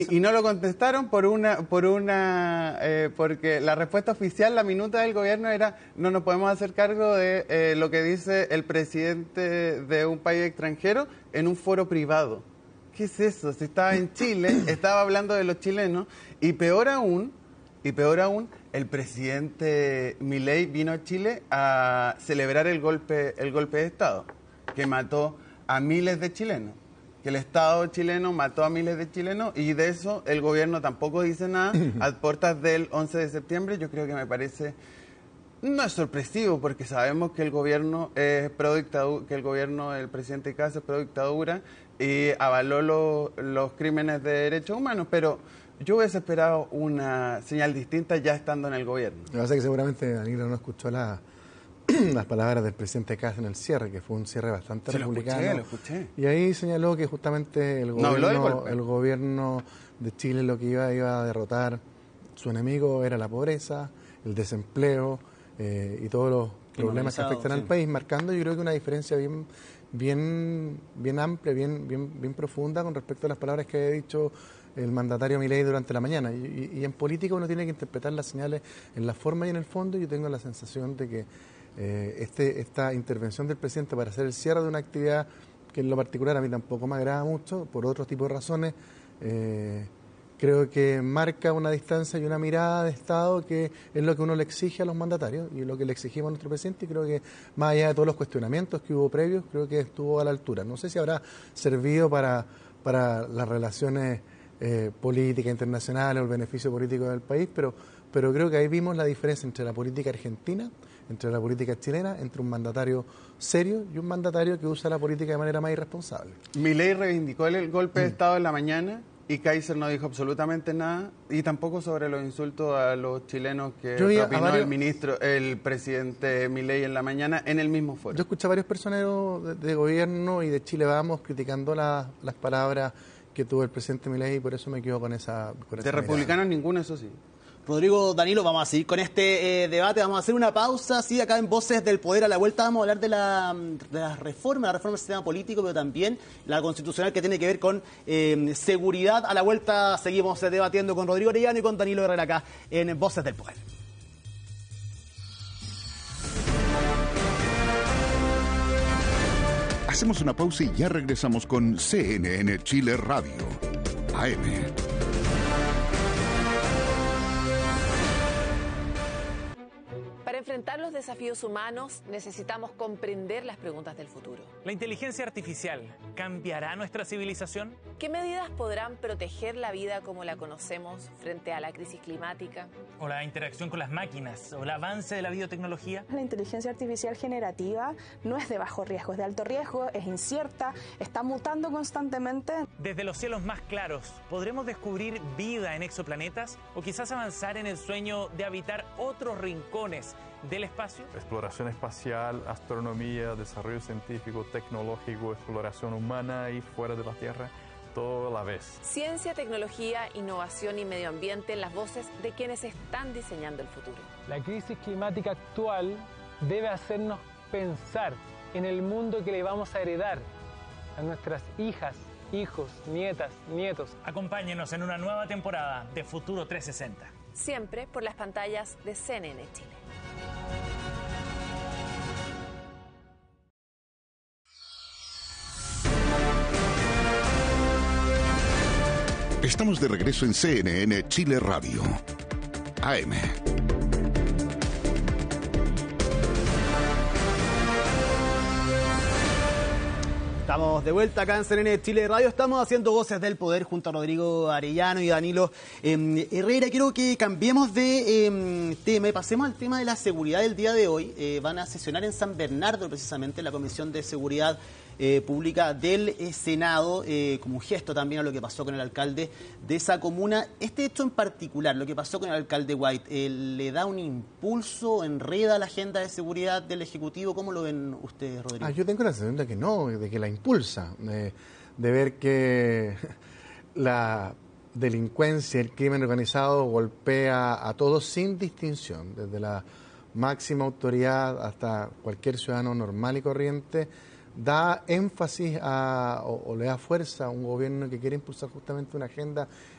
Y no lo contestaron porque la respuesta oficial, la minuta del gobierno era: no nos podemos hacer cargo de lo que dice el presidente de un país extranjero en un foro privado. ¿Qué es eso? Si estaba en Chile, estaba hablando de los chilenos, y peor aún, el presidente Milei vino a Chile a celebrar el golpe de Estado, que mató a miles de chilenos. Que el Estado chileno mató a miles de chilenos, y de eso el gobierno tampoco dice nada a puertas del 11 de septiembre. Yo creo que me parece, no es sorpresivo, porque sabemos que el gobierno es el presidente Kast es pro dictadura y avaló los crímenes de derechos humanos, pero yo hubiese esperado una señal distinta ya estando en el gobierno. Lo que pasa es que seguramente Danilo no escuchó las palabras del presidente Kast en el cierre, que fue un cierre bastante republicano. Lo escuché. Y ahí señaló que justamente el gobierno de Chile lo que iba a derrotar, su enemigo era la pobreza, el desempleo y todos los problemas que afectan al país, marcando, yo creo que una diferencia bien amplia, bien profunda con respecto a las palabras que había dicho el mandatario Milei durante la mañana. Y en política uno tiene que interpretar las señales en la forma y en el fondo. Yo tengo la sensación de que esta intervención del presidente para hacer el cierre de una actividad que en lo particular a mí tampoco me agrada mucho, por otro tipo de razones, creo que marca una distancia y una mirada de Estado que es lo que uno le exige a los mandatarios y lo que le exigimos a nuestro presidente, y creo que más allá de todos los cuestionamientos que hubo previos, creo que estuvo a la altura. No sé si habrá servido para las relaciones políticas internacionales o el beneficio político del país, pero creo que ahí vimos la diferencia entre la política argentina, entre la política chilena, entre un mandatario serio y un mandatario que usa la política de manera más irresponsable. Milei reivindicó el golpe de Estado en la mañana y Kaiser no dijo absolutamente nada, y tampoco sobre los insultos a los chilenos que propinó el presidente Milei en la mañana en el mismo foro. Yo escuché a varios personeros de gobierno y de Chile Vamos criticando las palabras que tuvo el presidente Milei, y por eso me quedo con esa de republicanos ninguno, eso sí. Rodrigo, Danilo, vamos a seguir con este debate, vamos a hacer una pausa, sí, acá en Voces del Poder. A la vuelta vamos a hablar de la reforma del sistema político, pero también la constitucional, que tiene que ver con seguridad. A la vuelta seguimos debatiendo con Rodrigo Arellano y con Danilo Herrera acá en Voces del Poder. Hacemos una pausa y ya regresamos con CNN Chile Radio, AM. Para enfrentar los desafíos humanos necesitamos comprender las preguntas del futuro. ¿La inteligencia artificial cambiará nuestra civilización? ¿Qué medidas podrán proteger la vida como la conocemos frente a la crisis climática? ¿O la interacción con las máquinas? ¿O el avance de la biotecnología? La inteligencia artificial generativa no es de bajo riesgo, es de alto riesgo, es incierta, está mutando constantemente. Desde los cielos más claros, ¿podremos descubrir vida en exoplanetas? ¿O quizás avanzar en el sueño de habitar otros rincones del espacio? Exploración espacial, astronomía, desarrollo científico, tecnológico, exploración humana y fuera de la Tierra, todo a la vez. Ciencia, tecnología, innovación y medio ambiente en las voces de quienes están diseñando el futuro. La crisis climática actual debe hacernos pensar en el mundo que le vamos a heredar a nuestras hijas, hijos, nietas, nietos. Acompáñenos en una nueva temporada de Futuro 360. Siempre por las pantallas de CNN Chile. Estamos de regreso en CNN Chile Radio, AM. Estamos de vuelta acá en CNN Chile Radio. Estamos haciendo Voces del Poder junto a Rodrigo Arellano y Danilo Herrera. Quiero que cambiemos de tema y pasemos al tema de la seguridad del día de hoy. Van a sesionar en San Bernardo, precisamente, la Comisión de Seguridad Pública del Senado, como un gesto también a lo que pasó con el alcalde de esa comuna. Este hecho en particular, lo que pasó con el alcalde White, ¿le da un impulso, enreda la agenda de seguridad del Ejecutivo? ¿Cómo lo ven ustedes, Rodrigo? Yo tengo la sensación de que no, de que la impulsa, de ver que la delincuencia, el crimen organizado golpea a todos sin distinción, desde la máxima autoridad hasta cualquier ciudadano normal y corriente. Da énfasis o le da fuerza a un gobierno que quiere impulsar justamente una agenda